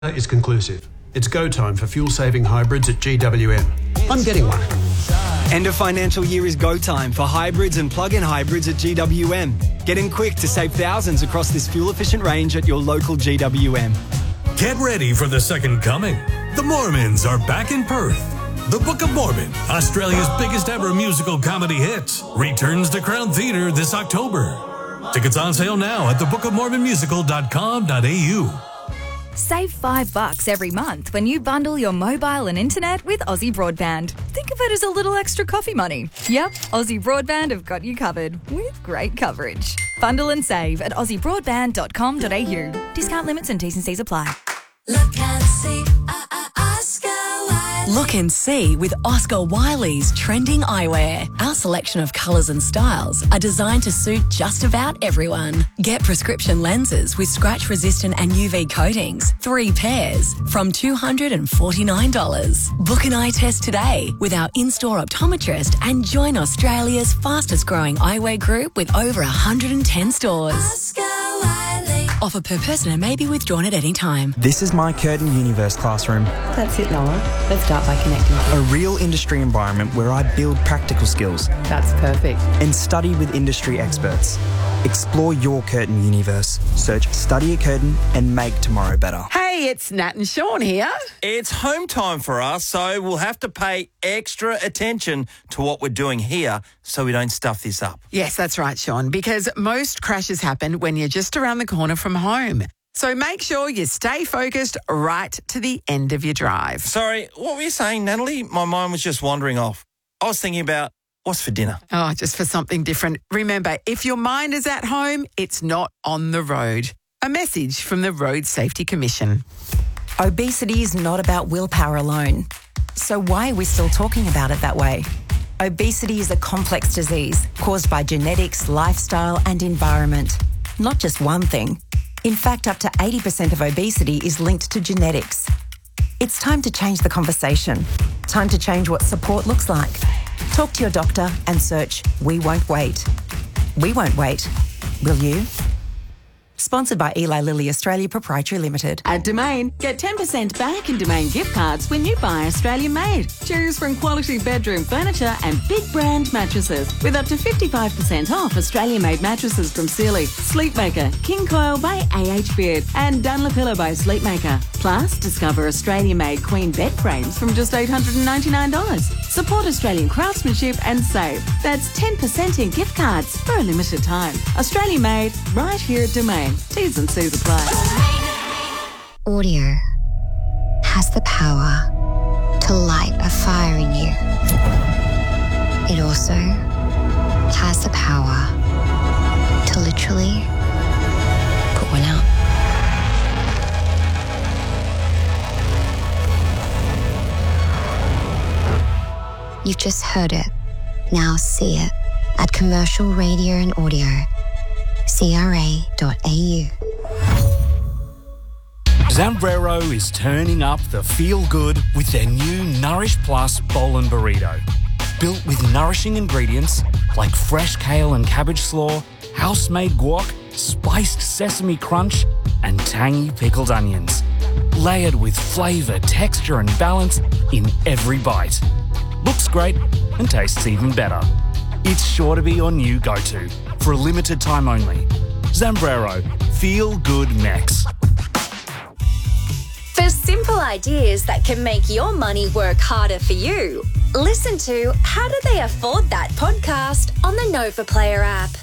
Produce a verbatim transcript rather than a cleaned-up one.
is conclusive. It's go time for fuel-saving hybrids at G W M. I'm getting one. End of financial year is go time for hybrids and plug-in hybrids at G W M. Get in quick to save thousands across this fuel-efficient range at your local G W M. Get ready for the second coming. The Mormons are back in Perth. The Book of Mormon, Australia's biggest ever musical comedy hit, returns to Crown Theatre this October. Tickets on sale now at the book of mormon musical dot com dot a u. Save five bucks every month when you bundle your mobile and internet with Aussie Broadband. Think of it as a little extra coffee money. Yep, Aussie Broadband have got you covered with great coverage. Bundle and save at aussie broadband dot com dot a u. Discount limits and T's and C's apply. Look and see, uh, uh, Oscar Wiley. Look and see with Oscar Wiley's trending eyewear. Our selection of colours and styles are designed to suit just about everyone. Get prescription lenses with scratch-resistant and U V coatings, three pairs, from two hundred forty-nine dollars. Book an eye test today with our in-store optometrist and join Australia's fastest-growing eyewear group with over one hundred ten stores. Oscar Wiley. Offer per person and may be withdrawn at any time. This is my Curtin Universe classroom. That's it, Noah. Let's start by connecting. A real industry environment where I build practical skills. That's perfect. And study with industry experts. Explore your Curtin Universe. Search Study at Curtin and make tomorrow better. Hey, it's Nat and Sean here. It's home time for us, so we'll have to pay extra attention to what we're doing here so we don't stuff this up. Yes, that's right, Sean, because most crashes happen when you're just around the corner from home. So make sure you stay focused right to the end of your drive. Sorry, what were you saying, Natalie? My mind was just wandering off. I was thinking about what's for dinner. Oh, just for something different. Remember, if your mind is at home, it's not on the road. A message from the Road Safety Commission. Obesity is not about willpower alone. So why are we still talking about it that way? Obesity is a complex disease caused by genetics, lifestyle and environment. Not just one thing. In fact, up to eighty percent of obesity is linked to genetics. It's time to change the conversation. Time to change what support looks like. Talk to your doctor and search We Won't Wait. We won't wait. Will you? Sponsored by Eli Lilly Australia Proprietary Limited. At Domain, get ten percent back in Domain gift cards when you buy Australian made. Choose from quality bedroom furniture and big brand mattresses with up to fifty-five percent off Australian made mattresses from Sealy, Sleepmaker, King Coil by A H Beard and Dunlopillow by Sleepmaker. Plus, discover Australian made queen bed frames from just eight hundred ninety-nine dollars. Support Australian craftsmanship and save. That's ten percent in gift cards for a limited time. Australian made, right here at Domain. T's and C's apply. Audio has the power to light a fire in you. It also has the power to literally put one out. You've just heard it. Now see it at Commercial Radio and Audio. C R A dot A U. Zambrero is turning up the feel-good with their new Nourish Plus Bowl and Burrito. Built with nourishing ingredients like fresh kale and cabbage slaw, house-made guac, spiced sesame crunch, and tangy pickled onions. Layered with flavour, texture and balance in every bite. Looks great and tastes even better. It's sure to be your new go-to for a limited time only. Zambrero, feel good Mex. For simple ideas that can make your money work harder for you, listen to How Do They Afford That podcast on the Nova Player app.